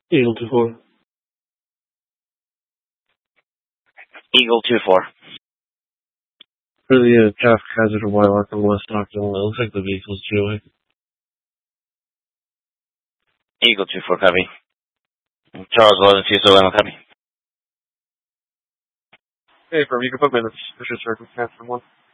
Eagle 2-4. Eagle 2-4. For the traffic hazard of Wylock and West Stockton, it looks like the vehicle's GOA. Eagle 2-4, copy. Charles 11, CSO 11, copy. Hey, Firm, you can put me in the suspicious circumstance for 1.